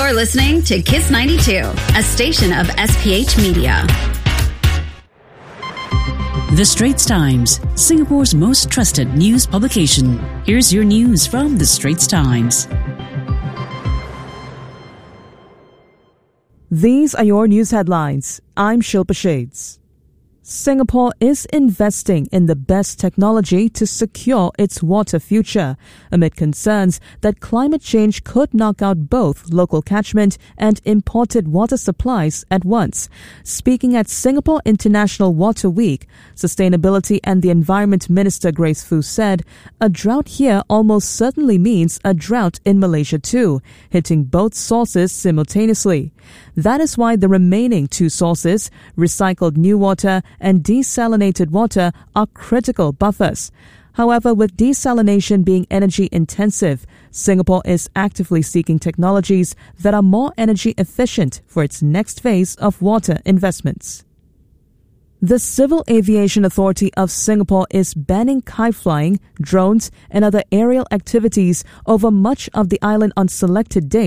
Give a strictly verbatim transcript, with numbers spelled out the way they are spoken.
You're listening to Kiss ninety-two, a station of S P H Media. The Straits Times, Singapore's most trusted news publication. Here's your news from The Straits Times. These are your news headlines. I'm Shilpa Shades. Singapore is investing in the best technology to secure its water future, amid concerns that climate change could knock out both local catchment and imported water supplies at once. Speaking at Singapore International Water Week, Sustainability and the Environment Minister Grace Fu said, "A drought here almost certainly means a drought in Malaysia too, hitting both sources simultaneously. That is why the remaining two sources, recycled newater and desalinated water, are critical buffers. However, with desalination being energy intensive, Singapore is actively seeking technologies that are more energy efficient for its next phase of water investments." The Civil Aviation Authority of Singapore is banning kite flying, drones, and other aerial activities over much of the island on selected days